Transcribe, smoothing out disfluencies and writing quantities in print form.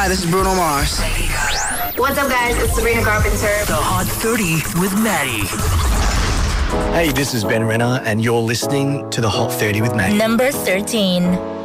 Hi, this is Bruno Mars. What's up, guys? It's Sabrina Carpenter. The Hot 30 with Maddie. Hey, this is Ben Renner, and you're listening to The Hot 30 with Maddie. Number 13.